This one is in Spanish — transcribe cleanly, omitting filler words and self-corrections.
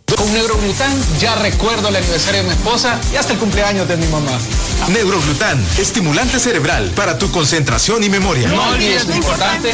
Con Neuroglután ya recuerdo el aniversario de mi esposa y hasta el cumpleaños de mi mamá. Neuroglután, estimulante cerebral para tu concentración y memoria. No olvides lo importante